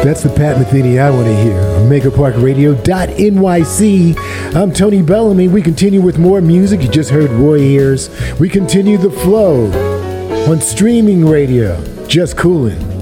That's the Pat Metheny I want to hear on MegaParkRadio.nyc. I'm Tony Bellamy. We continue with more music. You just heard Roy Ayers. We continue the flow on streaming radio. Just coolin'.